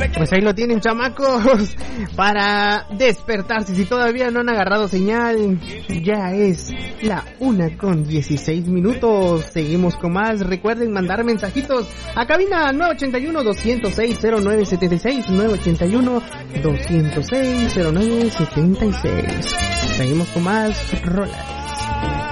Pues ahí lo tienen, chamacos, para despertarse. Si todavía no han agarrado señal, ya es la 1:16. Seguimos con más. Recuerden mandar mensajitos a cabina 981-206-0976, 981-206-0976. Seguimos con más rolas.